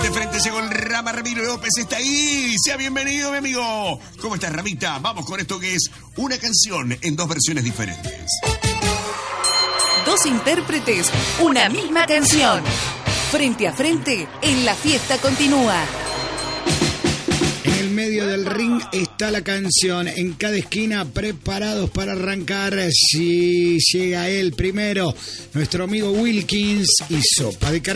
de frente llegó el Rama. Ramiro López está ahí. Sea bienvenido, mi amigo. ¿Cómo estás, Ramita? Vamos con esto que es una canción en dos versiones diferentes. Dos intérpretes, una misma canción. Frente a frente, en La Fiesta Continúa. En el medio del ring está la canción. En cada esquina, preparados para arrancar. Si llega él primero, nuestro amigo Wilkins y Sopa de Caramelo.